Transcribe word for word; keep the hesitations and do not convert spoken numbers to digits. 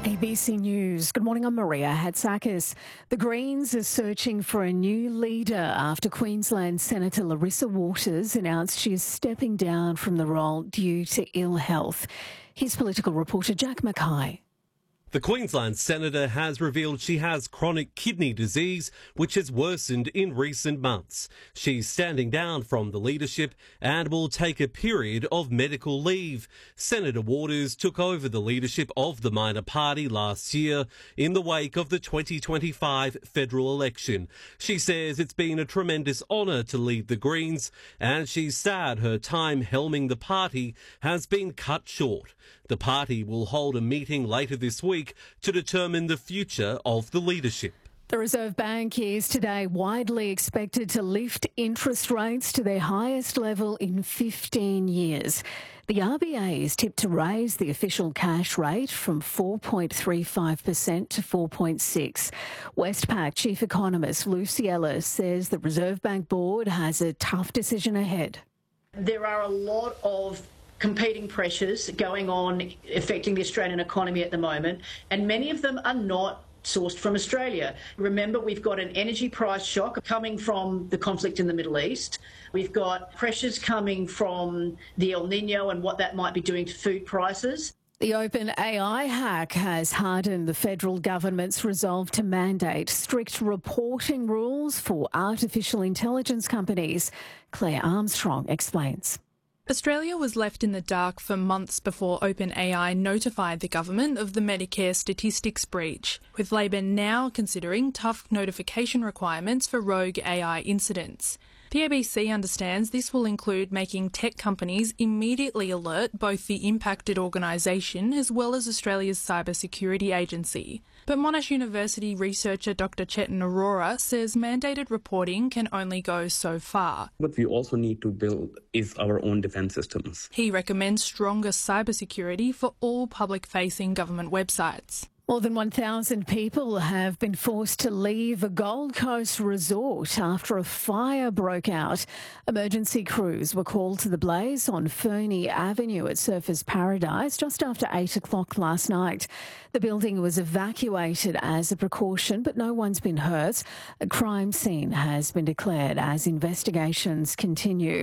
A B C News. Good morning, I'm Maria Hatzakis. The Greens are searching for a new leader after Queensland Senator Larissa Waters announced she is stepping down from the role due to ill health. Here's political reporter Jack Mackay. The Queensland Senator has revealed she has chronic kidney disease, which has worsened in recent months. She's standing down from the leadership and will take a period of medical leave. Senator Waters took over the leadership of the minor party last year in the wake of the twenty twenty-five federal election. She says it's been a tremendous honour to lead the Greens, and she's sad her time helming the party has been cut short. The party will hold a meeting later this week to determine the future of the leadership. The Reserve Bank is today widely expected to lift interest rates to their highest level in fifteen years. The R B A is tipped to raise the official cash rate from four point three five percent to four point six percent. Westpac Chief Economist Lucy Ellis says the Reserve Bank Board has a tough decision ahead. There are a lot of competing pressures going on affecting the Australian economy at the moment, and many of them are not sourced from Australia. Remember, we've got an energy price shock coming from the conflict in the Middle East. We've got pressures coming from the El Nino and what that might be doing to food prices. The OpenAI hack has hardened the federal government's resolve to mandate strict reporting rules for artificial intelligence companies. Claire Armstrong explains. Australia was left in the dark for months before OpenAI notified the government of the Medicare statistics breach, with Labor now considering tough notification requirements for rogue A I incidents. The A B C understands this will include making tech companies immediately alert both the impacted organisation as well as Australia's cybersecurity agency. But Monash University researcher Doctor Chetan Arora says mandated reporting can only go so far. What we also need to build is our own defence systems. He recommends stronger cybersecurity for all public-facing government websites. More than one thousand people have been forced to leave a Gold Coast resort after a fire broke out. Emergency crews were called to the blaze on Fernie Avenue at Surfers Paradise just after eight o'clock last night. The building was evacuated as a precaution, but no one's been hurt. A crime scene has been declared as investigations continue.